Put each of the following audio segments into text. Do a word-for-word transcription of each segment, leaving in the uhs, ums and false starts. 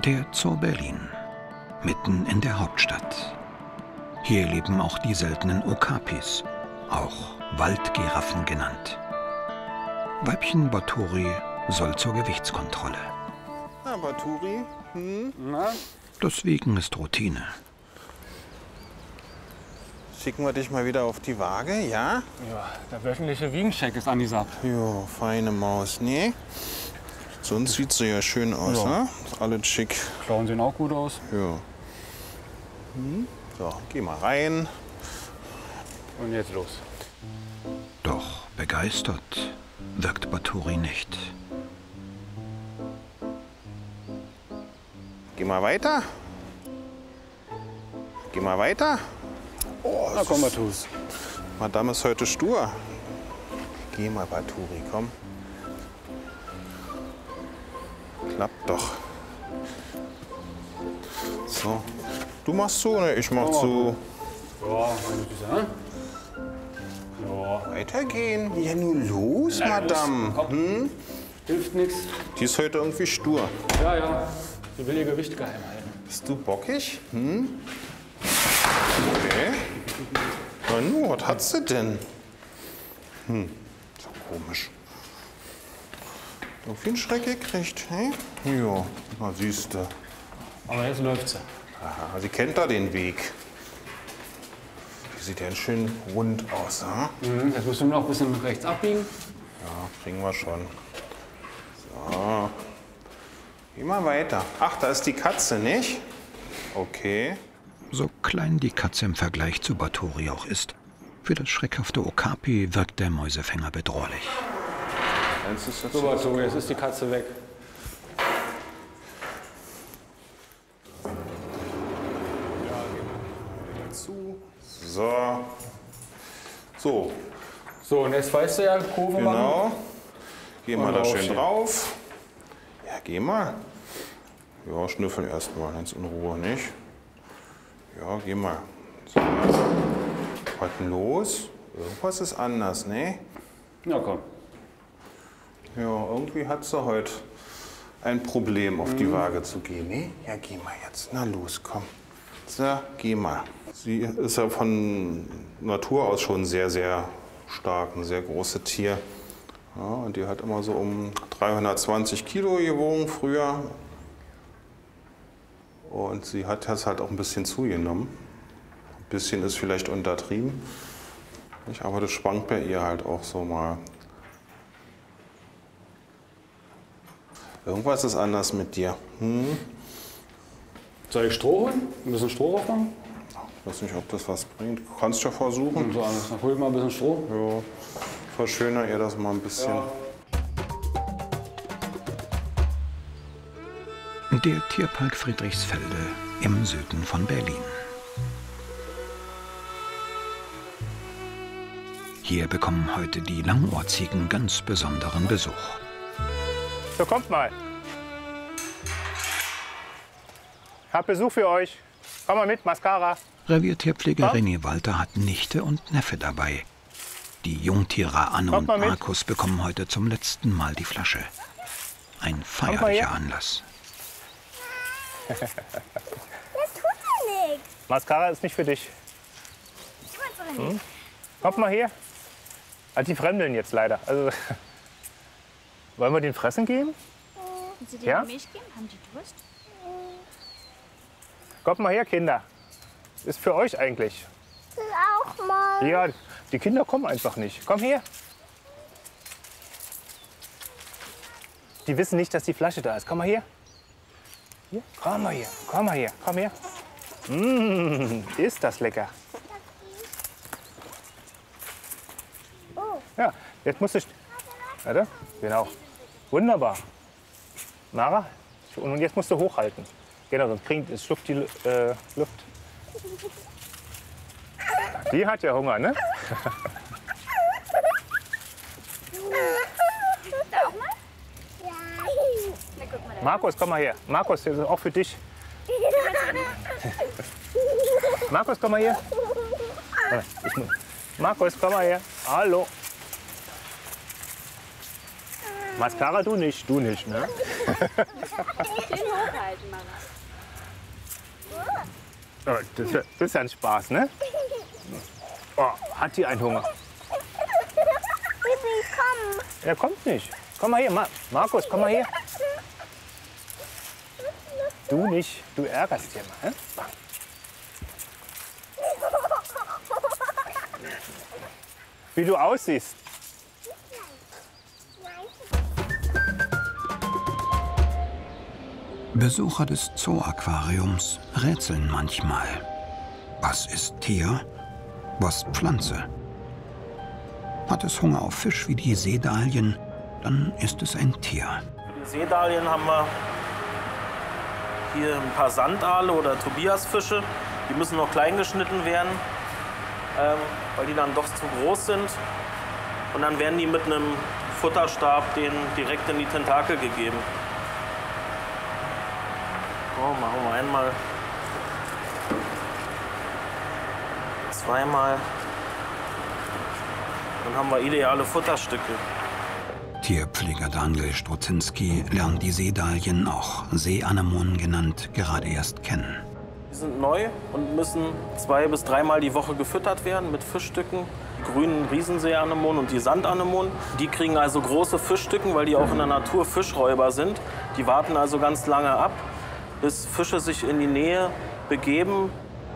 Der Zoo Berlin, mitten in der Hauptstadt. Hier leben auch die seltenen Okapis, auch Waldgiraffen genannt. Weibchen Bathory soll zur Gewichtskontrolle. Na, Bathory? Hm? Na? Das Wiegen ist Routine. Schicken wir dich mal wieder auf die Waage, ja? Ja, der wöchentliche Wiegencheck ist angesagt. Jo, feine Maus, ne? Sonst sieht sie ja schön aus, Ja. ne? Ist alles schick. Klauen sehen auch gut aus. Ja. Hm? So, geh mal rein. Und jetzt los. Doch begeistert wirkt Bathory nicht. Geh mal weiter. Geh mal weiter. Oh, Na komm, Batus. Madame ist heute stur. Geh mal, Bathory, komm. Klappt doch. So. Du machst so, ne? Ich mach so. Ja, meine Güte, ne? Ja. Weitergehen. Ja, nur los, Na, Madame. los, komm. Hm? Hilft nichts. Die ist heute irgendwie stur. Ja, ja. Sie will ihr Gewicht geheim halten. Bist du bockig? Hm? Okay. Na nu, was hat sie denn? Hm, so komisch. Irgendwie einen Schreck gekriegt, hä? Ja, na siehste. Aber jetzt läuft sie. Aha, sie kennt da den Weg. Die sieht ja schön rund aus, ha? Mhm, jetzt müssen wir noch ein bisschen rechts abbiegen. Ja, kriegen wir schon. So. Geh mal weiter. Ach, da ist die Katze, nicht? Okay. So klein die Katze im Vergleich zu Bathory auch ist, für das schreckhafte Okapi wirkt der Mäusefänger bedrohlich. Eins ist jetzt So, Batus, jetzt ist die Katze weg. zu. So. So, So, und jetzt weißt du ja, Kurve machen. genau. Geh mal Und da schön rausstehen. drauf. Ja, geh mal. Ja, schnüffel erst mal, ganz in Ruhe, nicht? Ja, geh mal. So. Was denn los? Irgendwas ist anders, ne? Na komm. Ja, irgendwie hat sie heute ein Problem, auf Mhm. die Waage zu gehen, ne? Ja, geh mal jetzt. Na los, komm. So, geh mal. Sie ist ja von Natur aus schon sehr, sehr stark, ein sehr großes Tier. Ja, und die hat immer so um dreihundertzwanzig Kilo gewogen früher. Und sie hat jetzt halt auch ein bisschen zugenommen. Ein bisschen ist vielleicht untertrieben. Nicht? Aber das schwankt bei ihr halt auch so mal. Irgendwas ist anders mit dir. Hm? Soll ich Stroh holen? Ein bisschen Stroh drauf machen? Ich weiß nicht, ob das was bringt. Kannst ja versuchen. So, alles. Dann hol ich mal ein bisschen Stroh. Ja, verschöner ihr das mal ein bisschen. Ja. Der Tierpark Friedrichsfelde im Süden von Berlin. Hier bekommen heute die Langohrziegen ganz besonderen Besuch. So, kommt mal. Hab Besuch für euch. Komm mal mit, Mascara. Reviertierpfleger Komm. René Walter hat Nichte und Neffe dabei. Die Jungtiere Anne Kommt und mal mit. Markus bekommen heute zum letzten Mal die Flasche. Ein mal feierlicher her. Anlass. Das tut ja nichts. Mascara ist nicht für dich. Ich wollte doch nicht. Kommt mal her. Also die fremdeln jetzt leider. Also, wollen wir den fressen geben? Willst du dir Ja? Milch geben? Haben die Durst? Kommt mal her, Kinder. Ist für euch eigentlich. Auch mal. Ja, die Kinder kommen einfach nicht. Komm her. Die wissen nicht, dass die Flasche da ist. Komm mal her. Hier. Komm mal her. Komm mal her. Komm her. Mmh, ist das lecker. Ja, jetzt musst du... Warte. Genau. Wunderbar. Mara, und jetzt musst du hochhalten. Genau, sonst kriegt es schluckt die äh, Luft. Die hat ja Hunger, ne? Da auch mal? Ja. Na, guck mal da. Markus, komm mal her. Markus, das ist auch für dich. Markus, komm mal her. Ah, ich muss- Markus, komm mal her. Hallo. Mascara, du nicht, du nicht, ne? hochhalten, Mama. Oh, das, das ist ja ein Spaß, ne? Oh, hat die einen Hunger? Bibi, komm. Er kommt nicht. Komm mal hier, Ma Markus, komm mal hier. Du nicht, du ärgerst dich immer. Ne? Wie du aussiehst. Besucher des Zoo-Aquariums rätseln manchmal. Was ist Tier? Was Pflanze? Hat es Hunger auf Fisch wie die Seedalien, dann ist es ein Tier. Die Seedalien haben wir hier ein paar Sandaale oder Tobiasfische. Die müssen noch klein geschnitten werden, ähm, weil die dann doch zu groß sind. Und dann werden die mit einem Futterstab denen direkt in die Tentakel gegeben. So, machen wir einmal, zweimal. Dann haben wir ideale Futterstücke. Tierpfleger Daniel Strozinski lernt die Seedalien, auch Seeanemonen genannt, gerade erst kennen. Die sind neu und müssen zwei- bis dreimal die Woche gefüttert werden mit Fischstücken. Die grünen Riesenseeanemonen und die Sandanemonen. Die kriegen also große Fischstücken, weil die auch in der Natur Fischräuber sind. Die warten also ganz lange ab, bis Fische sich in die Nähe begeben.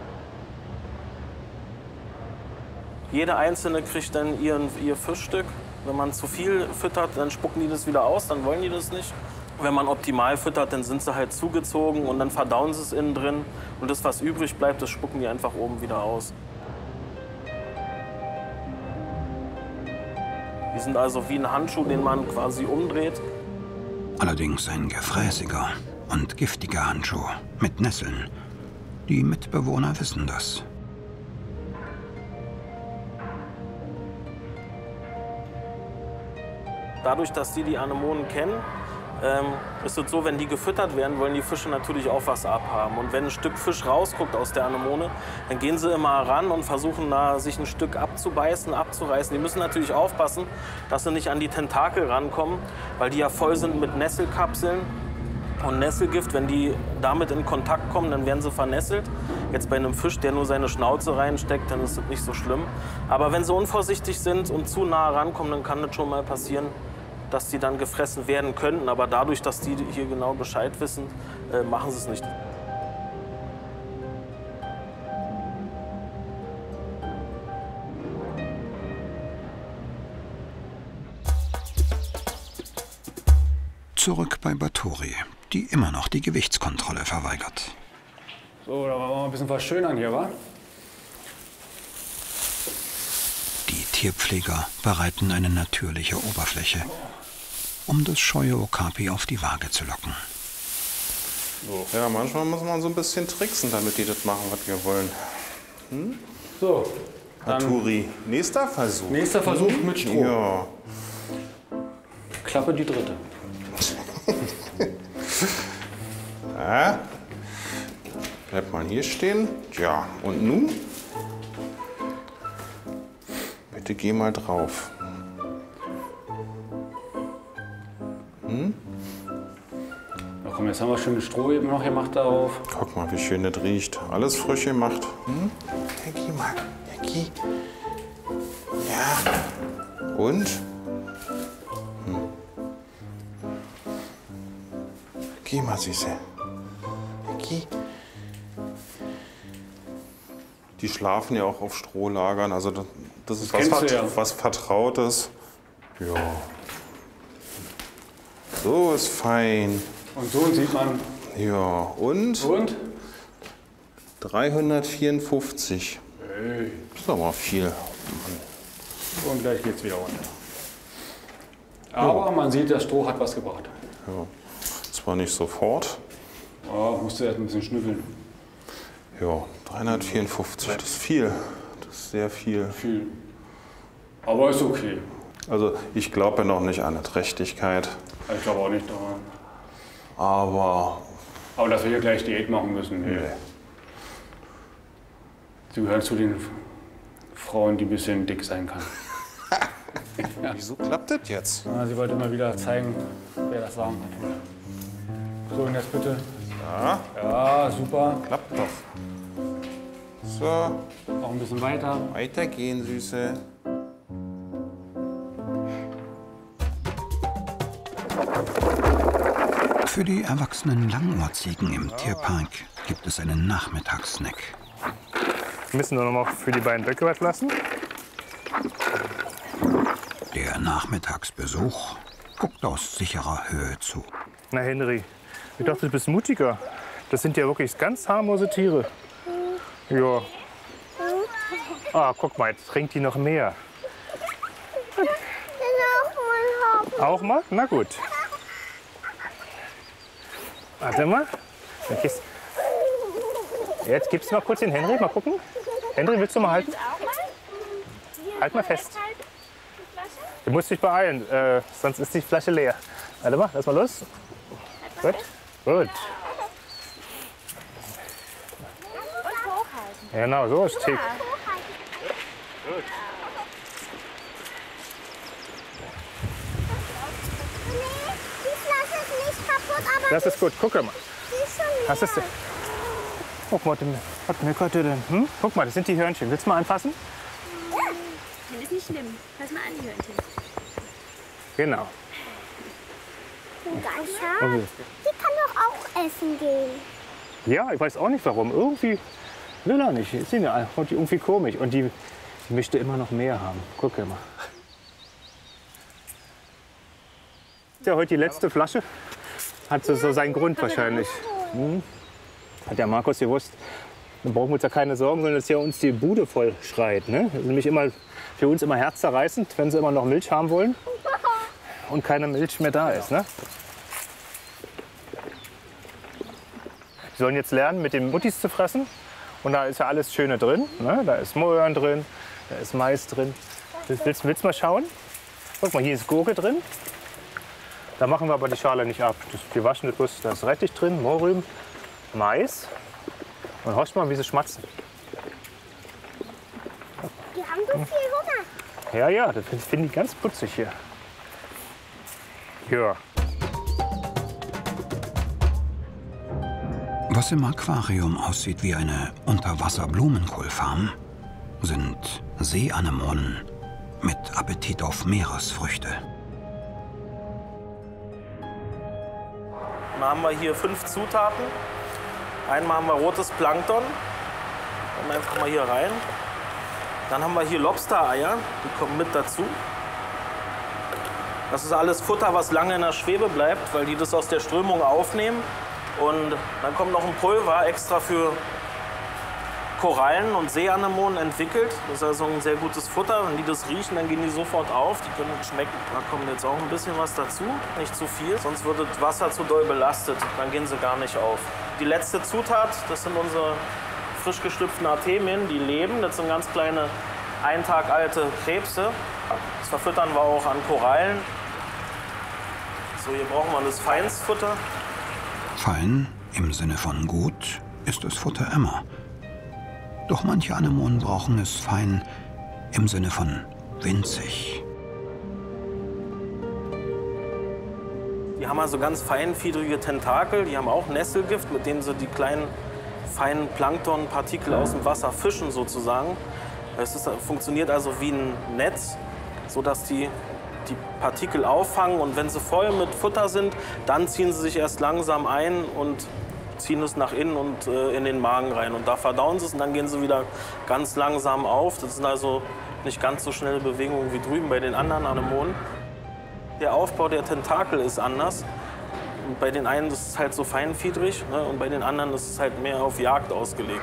Jede einzelne kriegt dann ihren, ihr Fischstück. Wenn man zu viel füttert, dann spucken die das wieder aus, dann wollen die das nicht. Wenn man optimal füttert, dann sind sie halt zugezogen und dann verdauen sie es innen drin. Und das, was übrig bleibt, das spucken die einfach oben wieder aus. Die sind also wie ein Handschuh, den man quasi umdreht. Allerdings ein gefräßiger und giftiger Handschuh mit Nesseln. Die Mitbewohner wissen das. Dadurch, dass die die Anemonen kennen, ähm, ist es so, wenn die gefüttert werden, wollen die Fische natürlich auch was abhaben. Und wenn ein Stück Fisch rausguckt aus der Anemone, dann gehen sie immer ran und versuchen, da sich ein Stück abzubeißen, abzureißen. Die müssen natürlich aufpassen, dass sie nicht an die Tentakel rankommen, weil die ja voll sind mit Nesselkapseln und Nesselgift. Wenn die damit in Kontakt kommen, dann werden sie vernässelt. Jetzt bei einem Fisch, der nur seine Schnauze reinsteckt, dann ist das nicht so schlimm. Aber wenn sie unvorsichtig sind und zu nah rankommen, dann kann das schon mal passieren, dass die dann gefressen werden könnten. Aber dadurch, dass die hier genau Bescheid wissen, äh, machen sie es nicht. Zurück bei Batory, die immer noch die Gewichtskontrolle verweigert. So, da wollen wir mal ein bisschen was schönern hier, wa? Die Tierpfleger bereiten eine natürliche Oberfläche, um das scheue Okapi auf die Waage zu locken. So. Ja, manchmal muss man so ein bisschen tricksen, damit die das machen, was wir wollen. Hm? So. Batory, nächster Versuch. Nächster Versuch Hm? mit Stroh. Ja. Klappe die dritte. Ja. Bleibt mal hier stehen. Ja, und nun? Bitte geh mal drauf. Hm? Na komm, jetzt haben wir schöne Stroh eben noch gemacht darauf. Guck mal, wie schön das riecht. Alles frisch gemacht. Hm? Ja, geh mal. Ja, geh. Ja. Und? Hm. Geh mal, Süße. Ja, geh. Die schlafen ja auch auf Strohlagern. Also das, das ist was, kennst du Vert ja. was Vertrautes. Ja. So ist fein. Und so sieht man. Ja, und? Und? dreihundertvierundfünfzig. Hey. Das ist aber viel. Und gleich geht's wieder runter. Aber man sieht, das Stroh hat was gebracht. Ja. Zwar nicht sofort. Oh, musst du erst ein bisschen schnüffeln. Ja, dreihundertvierundfünfzig, das ist viel. Das ist sehr viel. Viel. Aber ist okay. Also ich glaube noch nicht an eine Trächtigkeit. Ich glaube auch nicht daran. Aber Aber dass wir hier gleich Diät machen müssen. Nee. nee. Sie gehören zu den Frauen, die ein bisschen dick sein kann. Wieso klappt das jetzt? Ja, sie wollte immer wieder zeigen, wer das sagen hat. So, und jetzt bitte. Ja, Ja, super. klappt doch. So, Noch ein bisschen weiter. weitergehen, Süße. Für die erwachsenen Langohrziegen im Tierpark gibt es einen Nachmittagssnack. Wir müssen nur noch mal für die beiden Böcke was lassen. Der Nachmittagsbesuch guckt aus sicherer Höhe zu. Na Henry, ich dachte, du bist mutiger. Das sind ja wirklich ganz harmlose Tiere. Ja. Ah, guck mal, jetzt trinkt die noch mehr. Auch mal? Na gut. Warte mal. Jetzt, jetzt gibst du mal kurz den Henry, mal gucken. Henry, willst du mal halten? Halt mal fest. Du musst dich beeilen, äh, sonst ist die Flasche leer. Warte mal, lass mal los. Gut. Gut. Genau, so ist Tick. Das ist gut, guck mal. Was ist denn? Guck mal, was mir könnte denn? Hm? Guck mal, das sind die Hörnchen. Willst du mal anfassen? Das ist nicht schlimm. Pass mal an, die Hörnchen. Genau. Okay. Die kann doch auch essen gehen. Ja, ich weiß auch nicht warum. Irgendwie will er nicht. Ist ja einfach irgendwie komisch. Und die, die möchte immer noch mehr haben. Guck mal. Ist ja heute die letzte Flasche. Hat so, so seinen Grund wahrscheinlich. Hm? Hat der Markus gewusst. Dann brauchen wir uns ja keine Sorgen, sondern dass hier uns die Bude voll schreit. Ne? Das ist nämlich immer für uns immer herzzerreißend, wenn sie immer noch Milch haben wollen und keine Milch mehr da ist. Ne? Sie sollen jetzt lernen, mit den Muttis zu fressen. Und da ist ja alles Schöne drin. Ne? Da ist Möhren drin, da ist Mais drin. Willst du mal schauen? Guck mal, hier ist Gurke drin. Da machen wir aber die Schale nicht ab. Das, wir waschen das bloß. Da ist Rettich drin, Mohrrüben, Mais. Und horcht mal, wie sie schmatzen. Die haben so viel Hunger. Ja, ja, das finde find ich ganz putzig hier. Ja. Was im Aquarium aussieht wie eine Unterwasser-Blumenkohlfarm, sind Seeanemonen mit Appetit auf Meeresfrüchte. Dann haben wir hier fünf Zutaten. Einmal haben wir rotes Plankton. Dann einfach mal hier rein. Dann haben wir hier Lobstereier, die kommen mit dazu. Das ist alles Futter, was lange in der Schwebe bleibt, weil die das aus der Strömung aufnehmen. Und dann kommt noch ein Pulver extra für Korallen und Seeanemonen entwickelt. Das ist also ein sehr gutes Futter. Wenn die das riechen, dann gehen die sofort auf. Die können schmecken. Da kommt jetzt auch ein bisschen was dazu, nicht zu viel. Sonst wird das Wasser zu doll belastet. Dann gehen sie gar nicht auf. Die letzte Zutat, das sind unsere frisch geschlüpften Artemien. Die leben. Das sind ganz kleine, ein Tag alte Krebse. Das verfüttern wir auch an Korallen. So, hier brauchen wir das Feinsfutter. Fein im Sinne von gut ist das Futter immer. Doch manche Anemonen brauchen es fein im Sinne von winzig. Die haben also ganz feinfiedrige Tentakel, die haben auch Nesselgift, mit denen sie die kleinen feinen Planktonpartikel aus dem Wasser fischen sozusagen. Es ist, funktioniert also wie ein Netz, sodass die die Partikel auffangen und wenn sie voll mit Futter sind, dann ziehen sie sich erst langsam ein und ziehen es nach innen und äh, in den Magen rein. Und da verdauen sie es und dann gehen sie wieder ganz langsam auf. Das sind also nicht ganz so schnelle Bewegungen wie drüben bei den anderen Anemonen. Der Aufbau der Tentakel ist anders. Und bei den einen ist es halt so feinfiedrig, ne, und bei den anderen ist es halt mehr auf Jagd ausgelegt.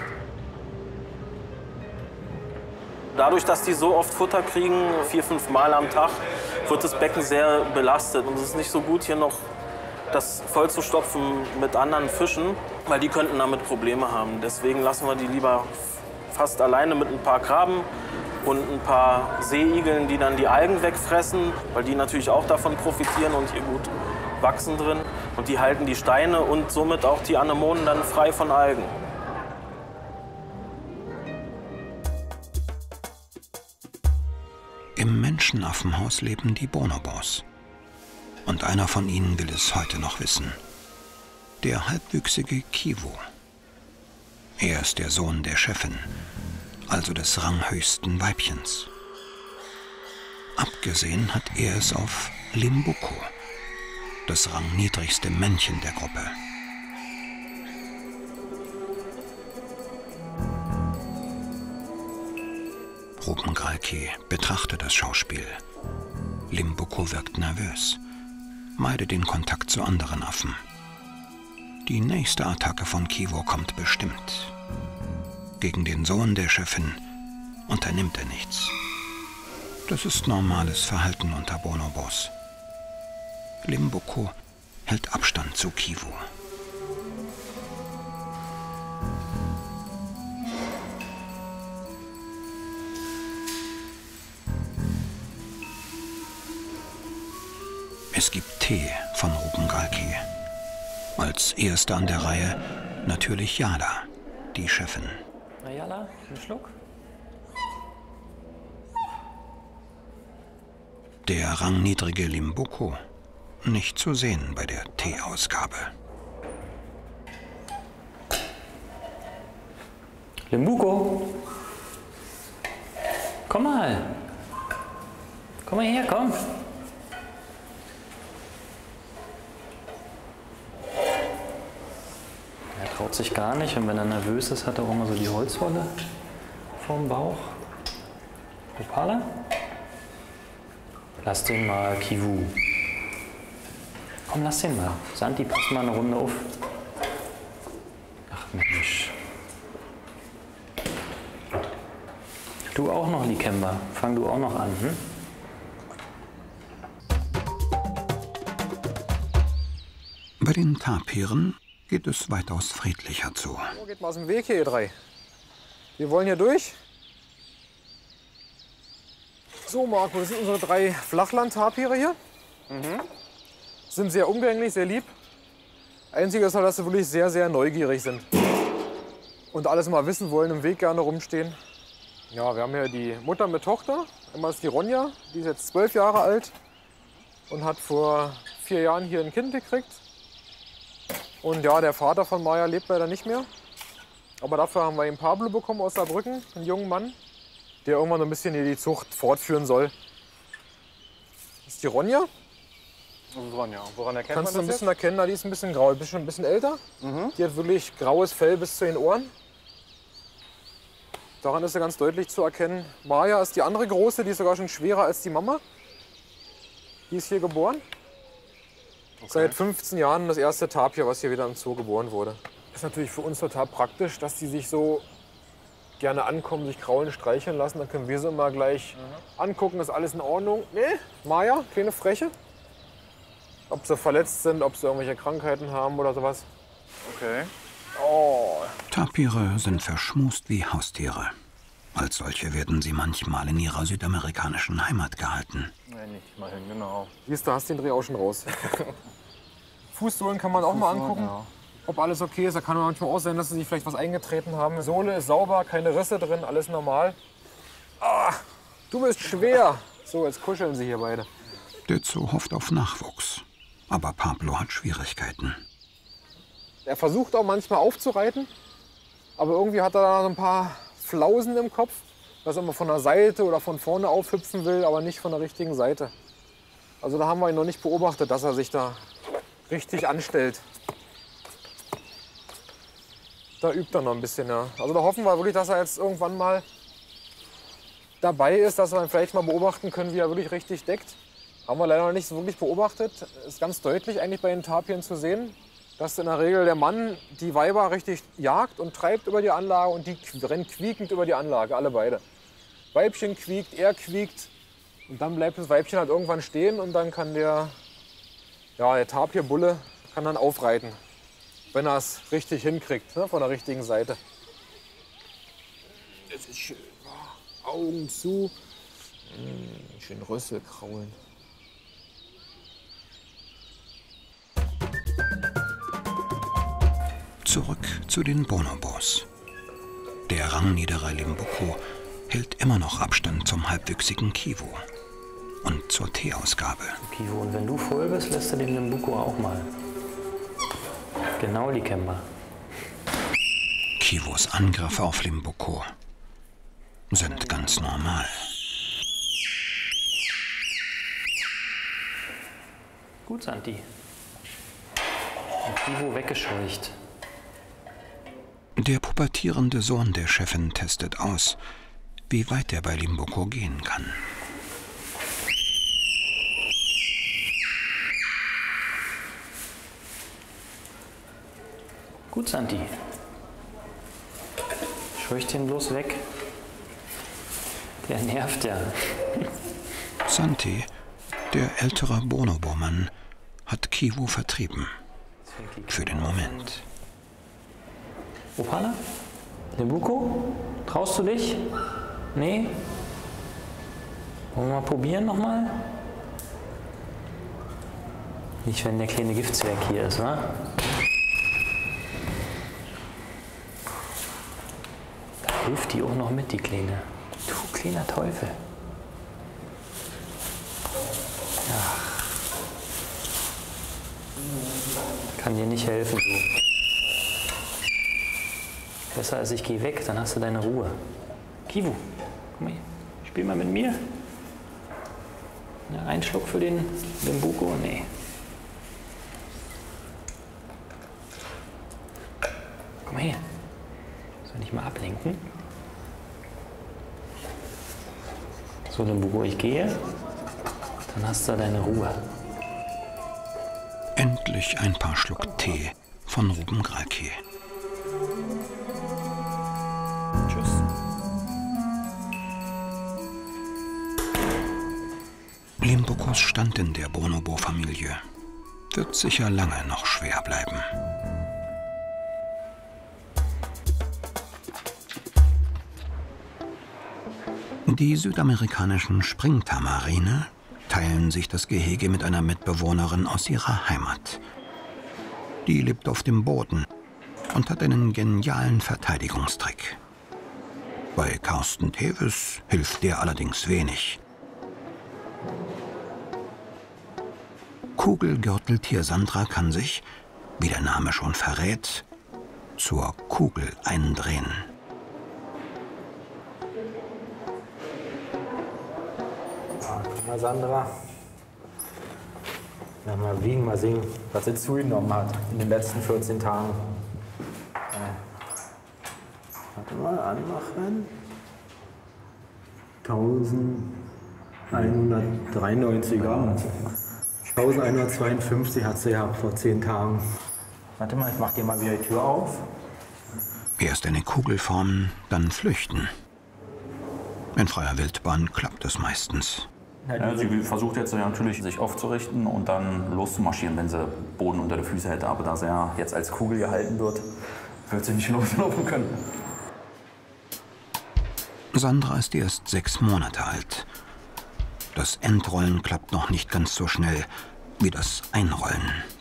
Dadurch, dass die so oft Futter kriegen, vier, fünf Mal am Tag, wird das Becken sehr belastet. Und es ist nicht so gut, hier noch das vollzustopfen mit anderen Fischen, weil die könnten damit Probleme haben. Deswegen lassen wir die lieber fast alleine mit ein paar Krabben und ein paar Seeigeln, die dann die Algen wegfressen, weil die natürlich auch davon profitieren und hier gut wachsen drin. Und die halten die Steine und somit auch die Anemonen dann frei von Algen. Im Menschenaffenhaus leben die Bonobos. Und einer von ihnen will es heute noch wissen. Der halbwüchsige Kivu. Er ist der Sohn der Chefin, also des ranghöchsten Weibchens. Abgesehen hat er es auf Limbuko, das rangniedrigste Männchen der Gruppe. Rubengalki betrachtet das Schauspiel. Limbuko wirkt nervös, meidet den Kontakt zu anderen Affen. Die nächste Attacke von Kivu kommt bestimmt. Gegen den Sohn der Chefin unternimmt er nichts. Das ist normales Verhalten unter Bonobos. Limbuko hält Abstand zu Kivu. Es gibt Tee von Rubengalki. Als erste an der Reihe natürlich Jala, die Chefin. Na Jala, einen Schluck? Der rangniedrige Limbuko nicht zu sehen bei der Teeausgabe. Limbuko! Komm mal! Komm mal her, komm! Er traut sich gar nicht und wenn er nervös ist, hat er auch immer so die Holzwolle vorm Bauch. Opala? Lass den mal, Kivu. Komm, lass den mal. Santi, pass mal eine Runde auf. Ach Mensch. Du auch noch, Likemba. Fang du auch noch an, hm? Bei den Tapiren geht es weitaus friedlicher zu. So, geht mal aus dem Weg hier, ihr drei. Wir wollen hier durch. So, Marco, das sind unsere drei Flachland-Tapire hier. Mhm. Sind sehr umgänglich, sehr lieb. Einzige ist halt, dass sie wirklich sehr, sehr neugierig sind. Und alles mal wissen wollen, im Weg gerne rumstehen. Ja, wir haben hier die Mutter mit Tochter. Einmal ist die Ronja, die ist jetzt zwölf Jahre alt und hat vor vier Jahren hier ein Kind gekriegt. Und ja, der Vater von Maya lebt leider nicht mehr. Aber dafür haben wir ihn Pablo bekommen aus Saarbrücken, einen jungen Mann, der irgendwann so ein bisschen hier die Zucht fortführen soll. Das ist die Ronja. Das ist Ronja. Woran erkennt Kannst du man ein das bisschen erkennen, die ist ein bisschen grau, die ist schon ein bisschen älter. Mhm. Die hat wirklich graues Fell bis zu den Ohren. Daran ist sie ganz deutlich zu erkennen. Maya ist die andere große, die ist sogar schon schwerer als die Mama. Die ist hier geboren. Okay. Seit fünfzehn Jahren das erste Tapir, was hier wieder im Zoo geboren wurde. Ist natürlich für uns total praktisch, dass die sich so gerne ankommen, sich kraulen, streicheln lassen. Dann können wir sie immer gleich mhm. angucken, ist alles in Ordnung. Nee, Maya, kleine Freche. Ob sie verletzt sind, ob sie irgendwelche Krankheiten haben oder sowas. Okay. Oh. Tapire sind verschmust wie Haustiere. Als solche werden sie manchmal in ihrer südamerikanischen Heimat gehalten. Nee, nicht immerhin, genau. Siehst du, hast den Dreh auch schon raus. Fußsohlen kann man auch mal angucken, ja. ob alles okay ist. Da kann man manchmal auch sein, dass sie sich vielleicht was eingetreten haben. Sohle ist sauber, keine Risse drin, alles normal. Ah, du bist schwer. So, jetzt kuscheln sie hier beide. Der Zoo hofft auf Nachwuchs. Aber Pablo hat Schwierigkeiten. Er versucht auch manchmal aufzureiten, aber irgendwie hat er da so ein paar Flausen im Kopf, dass er immer von der Seite oder von vorne aufhüpfen will, aber nicht von der richtigen Seite. Also da haben wir ihn noch nicht beobachtet, dass er sich da richtig anstellt. Da übt er noch ein bisschen, ja. Also da hoffen wir wirklich, dass er jetzt irgendwann mal dabei ist, dass wir ihn vielleicht mal beobachten können, wie er wirklich richtig deckt. Haben wir leider noch nicht so wirklich beobachtet. Ist ganz deutlich eigentlich bei den Tapiren zu sehen, dass in der Regel der Mann die Weiber richtig jagt und treibt über die Anlage und die rennen quiekend über die Anlage, alle beide. Weibchen quiekt, er quiekt und dann bleibt das Weibchen halt irgendwann stehen und dann kann der, ja, der Tapirbulle kann dann aufreiten, wenn er es richtig hinkriegt, ne, von der richtigen Seite. Das ist schön. Augen zu, mmh, schön Rüssel kraulen. Zurück zu den Bonobos. Der rangniedere Limbuko hält immer noch Abstand zum halbwüchsigen Kivu und zur Teeausgabe. Kivu, und wenn du voll bist, lässt du den Limbuko auch mal. Genau, Likemba. Kiwos Angriffe auf Limboko sind ganz normal. Gut, Santi. Und Kiwo weggescheucht. Der pubertierende Sohn der Chefin testet aus, wie weit er bei Limboko gehen kann. Gut, Santi. Scheucht ihn bloß weg. Der nervt ja. Santi, der ältere Bonobo-Mann, hat Kiwo vertrieben. Für den Moment. Opana? Limboko? Traust du dich? Nee? Wollen wir mal probieren nochmal? Nicht, wenn der kleine Giftzwerg hier ist, wa? Da hilft die auch noch mit, die Kleine. Du kleiner Teufel. Ach. Kann dir nicht helfen, du. Besser als ich gehe weg, dann hast du deine Ruhe. Kiwu, komm mal hier. Spiel mal mit mir. Ja, ein Schluck für den Limboko? Nee. Komm mal her. Soll ich mal ablenken? So, Limboko, ich gehe. Dann hast du deine Ruhe. Endlich ein paar Schluck Tee von Ruben Gralke. Tschüss. Limbokos Stand in der Bonobo-Familie wird sicher lange noch schwer bleiben. Die südamerikanischen Springtamarine teilen sich das Gehege mit einer Mitbewohnerin aus ihrer Heimat. Die lebt auf dem Boden und hat einen genialen Verteidigungstrick. Bei Carsten Teves hilft der allerdings wenig. Kugelgürteltier Sandra kann sich, wie der Name schon verrät, zur Kugel eindrehen. Guck mal, Sandra. Na, mal wiegen, mal sehen, was sie zugenommen hat in den letzten vierzehn Tagen. Äh. Warte mal, anmachen. eintausendeinhundertdreiundneunzig Gramm. eintausendeinhundertzweiundfünfzig hat sie gehabt vor zehn Tagen. Warte mal, ich mach dir mal wieder die Tür auf. Erst eine Kugel formen, dann flüchten. In freier Wildbahn klappt es meistens. Ja, sie versucht jetzt natürlich, sich aufzurichten und dann loszumarschieren, wenn sie Boden unter den Füßen hätte. Aber da sie ja jetzt als Kugel gehalten wird, wird sie nicht loslaufen können. Sandra ist erst sechs Monate alt. Das Entrollen klappt noch nicht ganz so schnell wie das Einrollen.